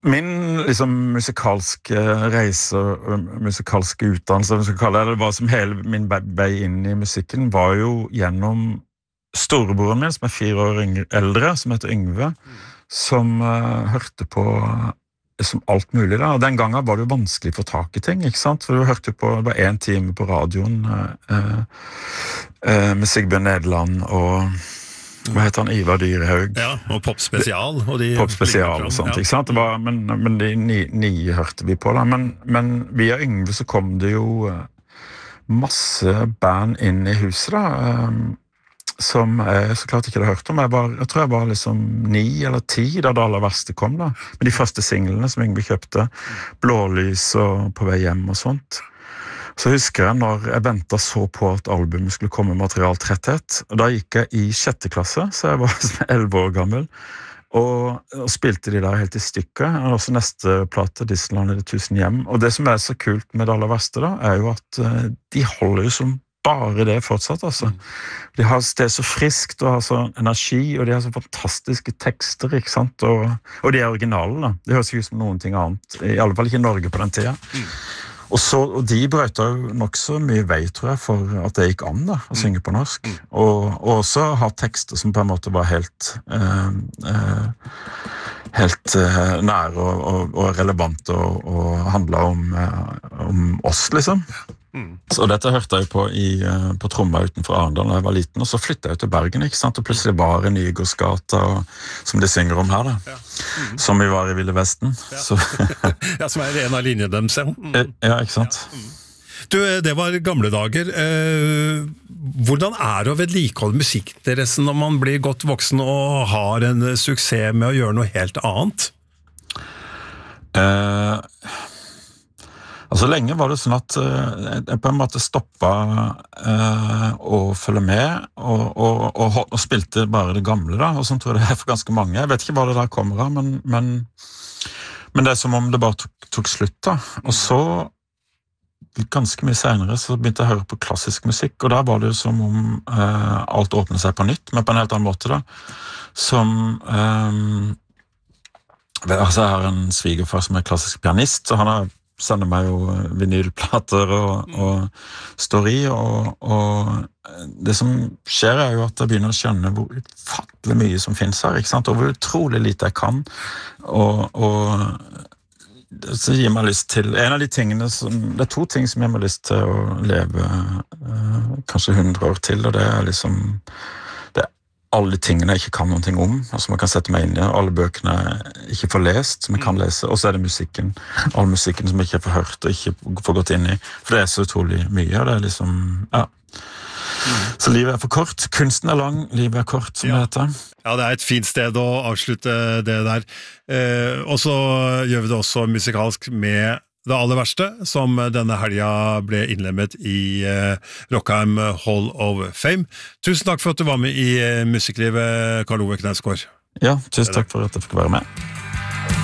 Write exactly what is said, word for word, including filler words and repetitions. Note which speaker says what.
Speaker 1: Min liksom musikalske reise og musikalske utdannelse, om jeg skal kalle det, det var som hele min vei inn i musikken, var jo gjennom storebroren min, som er fire år yngre, eldre, som heter Yngve, som uh, hørte på liksom alt mulig da. Og den gangen var det jo vanskelig å få tak i ting, ikke sant? For du hørte på, det var en time på radioen uh, uh, uh, med Sigbjørn Nederland og hva heter han, Ivar Dyrhaug?
Speaker 2: Ja, og Popspesial. Og de
Speaker 1: Popspesial og sånt, ja. Ikke sant? Det var, men, men de ni, ni hørte vi på da. Men, men via Yngve så kom det jo masse band inn i huset da, um, som jeg så klart ikke hadde hørt om. Jeg, var, jeg tror jeg var liksom ni eller ti da det aller verste kom da. Med de første singlene som Yngve kjøpte. Blålys og På vei hjem og sånt. Så husker jeg når jeg ventet så på at albumet skulle komme med materialtretthet, og da gikk jeg i sjette klasse, så jeg var elleve år gammel, og, og spilte de der helt i stykket, og også neste plate, Disneyland i det tusen hjem. Og det som er så kult med det aller verste da, er jo at uh, de holder jo som bare det fortsatt, altså. De har, det er så friskt, og har så energi, og de har så fantastiske tekster, ikke sant? Og, og de er originale da. Det høres ikke ut som noen ting annet, i alle fall ikke i Norge på den tiden. Mm. Og, så, og de brøyta jo nok så mye vei, tror jeg, for at det gikk an da, å synge på norsk. Mm. Og, og også ha tekster som på en måte var helt, uh, uh, helt uh, nære og, og, og relevante og, og handlet om, uh, om oss, liksom. Mm. Så dette hørte jeg på i, uh, på Tromma utenfor Arendal da jeg var liten, og så flyttet jeg til Bergen, ikke sant? Og plutselig var det Nygårdsgata, som de synger om her da. Ja. Mm. Som vi var i Ville Vesten.
Speaker 2: Ja,
Speaker 1: så.
Speaker 2: Ja, som er en av linjene dem selv.
Speaker 1: Mm. Ja, ikke sant? Ja. Mm.
Speaker 2: Du, det var gamle dager. Eh, hvordan er det å vedlikeholde musikkinteressen når man blir godt voksen og har en suksess med å gjøre noe helt annet?
Speaker 1: Eh... Altså lenge var det sånn at uh, jeg på en måte stoppet uh, å følge med og, og, og, og spilte bare det gamle da, og sånn tror jeg det er for ganske mange. Jeg vet ikke hva det der kommer av, men, men, men det er som om det bare tok, tok slutt da. Og så, ganske mye senere, så begynte jeg å høre på klassisk musikk, og da var det jo som om uh, alt åpnet seg på nytt, men på en helt annen måte da. Som... Um, altså jeg har en svigerfar som er klassisk pianist, så han har sender meg jo vinylplater og, og står i, og, og det som skjer er jo at jeg begynner å skjønne hvor ufattelig mye som finnes her, ikke sant? Og hvor utrolig lite jeg kan, og, og så gir meg lyst til, en av de tingene som, det er to ting som gir meg lyst til å leve uh, kanskje hundre år til, og det er liksom alle tingene jeg ikke kan noen ting om, altså man kan sette meg inn i, alle bøkene jeg ikke får lest, som jeg kan lese, og så er det musikken, all musikken som jeg ikke får hørt og ikke får gått inn i, for det er så utrolig mye, og det er liksom, ja. Så livet er for kort, kunsten er lang, livet er kort, som
Speaker 2: ja.
Speaker 1: det heter.
Speaker 2: Ja, det er et fint sted å avslutte det der. Eh, og så gjør vi det også musikalsk med det aller verste, som denne helga ble innlemmet i uh, Rockheim Hall of Fame. Tusen takk for at du var med i uh, Musikklivet, Karl Ove Knausgård.
Speaker 1: Ja, tusen takk for at jeg fikk være med.